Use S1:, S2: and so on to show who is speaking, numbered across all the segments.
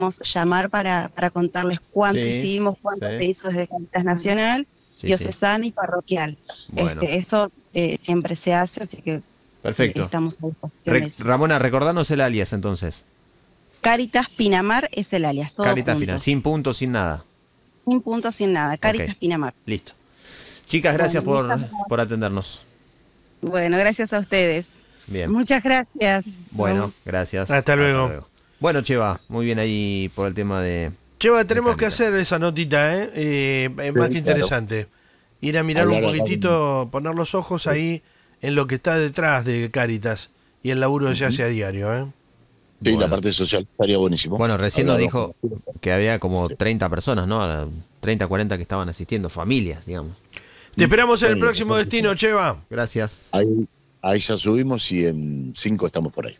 S1: llamar para contarles cuánto
S2: Sí,
S1: hicimos, cuánto
S2: sí.
S1: se hizo desde Caritas Nacional,
S2: Sí,
S1: diocesana y parroquial.
S2: Bueno,
S1: Eso siempre se hace, así que
S2: perfecto.
S1: estamos a disposición de eso.
S2: Ramona, recordanos el alias entonces.
S1: Caritas Pinamar es el alias, todo
S2: Caritas Pina,
S1: junto.
S2: sin punto, sin nada.
S1: Sin punto, sin nada.
S2: Ok,
S1: Caritas Pinamar.
S2: listo. Chicas, gracias
S1: Bueno, muchas gracias.
S2: por atendernos.
S1: Bueno, gracias a ustedes.
S2: Bien.
S1: Muchas gracias.
S2: Bueno, gracias.
S3: Hasta luego.
S2: Bueno, Cheva, muy bien ahí por el tema de...
S3: Cheva, tenemos que
S2: Caritas.
S3: hacer esa notita, es más que interesante. Ir a mirar
S4: Hablar
S3: un
S4: acá
S3: poquitito, poner los ojos ahí en lo que está detrás de Caritas y el laburo que se hace a diario, ¿eh?
S4: Sí,
S2: Bueno.
S4: la parte social estaría buenísimo.
S2: Bueno, recién nos
S4: Hablar
S2: dijo que había como 30 personas, ¿no? 30, 40 que estaban asistiendo, familias, digamos.
S3: Te esperamos en el
S4: Bueno,
S3: próximo destino, Cheva.
S2: Gracias.
S4: Ahí ya subimos y en 5 estamos por ahí.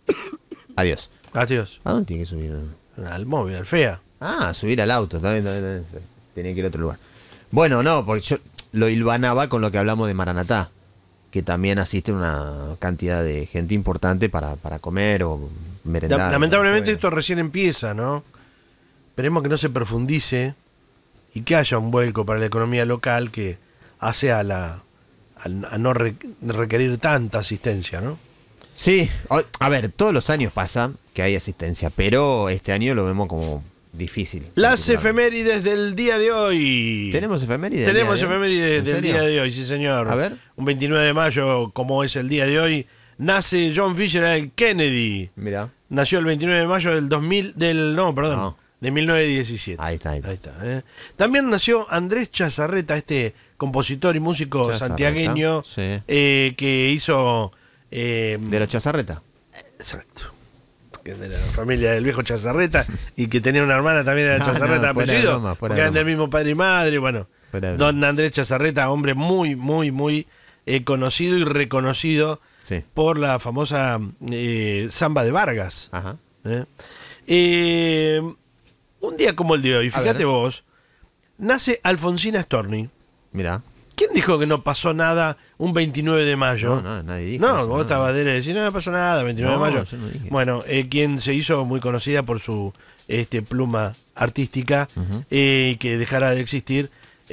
S2: Adiós.
S3: Adiós.
S2: ¿A dónde tiene que subir?
S3: Al móvil, al FEA.
S2: Ah, subir al auto, está bien. Tenía que ir a otro lugar. Bueno, no, porque yo lo hilvanaba con lo que hablamos de Maranatá, que también asiste una cantidad de gente importante para comer o merendar.
S3: Lamentablemente esto recién empieza, ¿no? Esperemos que no se profundice y que haya un vuelco para la economía local que hace a no requerir tanta asistencia, ¿no?
S2: Sí, a ver, todos los años pasa que hay asistencia, pero este año lo vemos como difícil.
S3: Las efemérides del día de hoy.
S2: ¿Tenemos efemérides?
S3: Tenemos
S2: del día de hoy?
S3: efemérides
S2: ¿En
S3: del
S2: serio?
S3: día de hoy, sí señor.
S2: A ver.
S3: Un 29 de mayo, como es el día de hoy, nace John Fitzgerald Kennedy.
S2: Mirá.
S3: Nació el 29 de mayo del 2000,
S2: No.
S3: de 1917.
S2: Ahí está.
S3: ¿Eh? También nació Andrés Chazarreta, este compositor y músico
S2: Chazarreta,
S3: santiagueño
S2: sí.
S3: que hizo...
S2: De los Chazarreta.
S3: Exacto. Que es de la familia del viejo Chazarreta y que tenía una hermana también de
S2: No,
S3: Chazarreta
S2: no, fuera de
S3: apellido,
S2: broma, fuera
S3: porque
S2: de
S3: eran del
S2: broma.
S3: mismo padre y madre. Bueno,
S2: Fuera de broma.
S3: don Andrés Chazarreta, hombre muy conocido y reconocido
S2: Sí.
S3: por la famosa samba de Vargas.
S2: Ajá.
S3: Un día como el de hoy,
S2: A
S3: fíjate
S2: ver.
S3: vos, nace Alfonsina Storni.
S2: Mirá.
S3: ¿Quién dijo que no pasó nada un 29 de mayo?
S2: No, nadie dijo
S3: No,
S2: eso,
S3: vos
S2: no.
S3: estabas de decir, no pasó nada, 29
S2: No,
S3: de mayo.
S2: yo no dije.
S3: Bueno, quien se hizo muy conocida por su pluma artística,
S2: Ujú.
S3: que dejara de existir.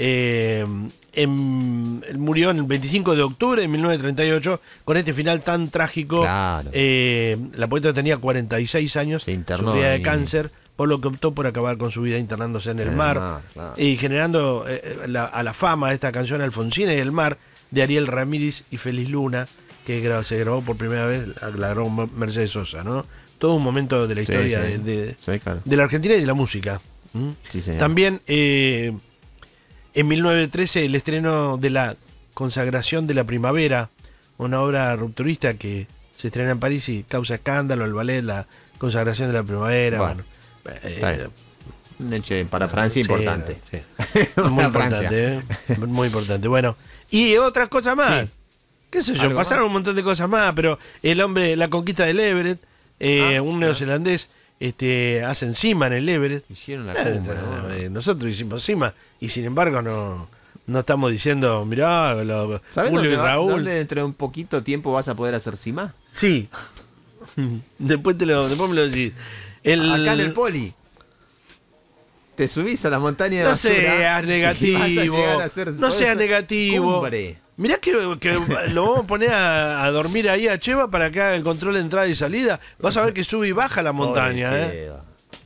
S3: Él murió en el 25 de octubre de 1938 con este final tan trágico.
S2: Claro.
S3: La poeta tenía 46 años,
S2: Se internó
S3: sufría de
S2: ahí.
S3: cáncer, por lo que optó por acabar con su vida internándose en el
S2: En el
S3: mar,
S2: mar, claro.
S3: y generando a la fama de esta canción Alfonsina y el mar de Ariel Ramírez y Feliz Luna, que se grabó por primera vez, la grabó Mercedes Sosa, ¿no? Todo un momento de la
S2: Sí,
S3: historia
S2: sí.
S3: de
S2: Sí, claro.
S3: la Argentina y de la música. ¿Mm?
S2: Sí, señor.
S3: También en 1913 el estreno de La Consagración de la Primavera, una obra rupturista que se estrena en París y causa escándalo, el ballet La Consagración de la Primavera.
S2: Bueno, está bien. Un hecho para Francia
S3: sí,
S2: importante.
S3: sí. Muy
S2: Para Francia.
S3: importante, muy importante. Bueno, y otras cosas más.
S2: Sí.
S3: ¿Qué sé yo?
S2: ¿Algo
S3: Pasaron
S2: más?
S3: un montón de cosas más, pero el hombre, la conquista del Everest, un neozelandés hace encima en el Everest.
S2: Hicieron la cumbre, ¿no?
S3: Nosotros hicimos cima y sin embargo no estamos diciendo, mirá,
S2: ¿Sabes
S3: Julio y Raúl.
S2: dónde dentro de un poquito tiempo vas a poder hacer cima?
S3: Sí. después me lo decís.
S2: Acá en el Poli. Te subís a la montaña de
S3: No
S2: basura.
S3: seas
S2: y
S3: negativo.
S2: vas a llegar a hacer-
S3: No
S2: podés
S3: seas
S2: hacer
S3: negativo.
S2: cumbre.
S3: Mirá que lo vamos a poner a dormir ahí a Cheva para que haga el control de entrada y salida. Vas a ver que sube y baja la montaña.
S2: Pobre
S3: ¿eh?
S2: Cheva.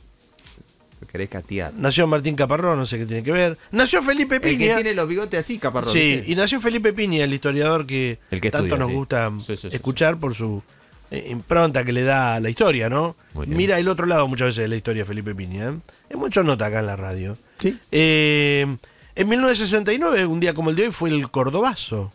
S2: Lo querés castigar.
S3: Nació Martín Caparrós, no sé qué tiene que ver. Nació Felipe
S2: El que
S3: Piña.
S2: tiene los bigotes así, caparrón.
S3: Sí,
S2: ¿viste?
S3: y nació Felipe Piña, el historiador que,
S2: El que
S3: tanto
S2: estudia,
S3: nos
S2: sí.
S3: gusta
S2: Sí,
S3: escuchar por su impronta que le da a la historia, ¿no?
S2: Muy bien.
S3: Mira el otro lado muchas veces de la historia Felipe Piña. ¿eh? Es mucho nota acá en la radio.
S2: Sí.
S3: En 1969, un día como el de hoy, fue el Cordobazo.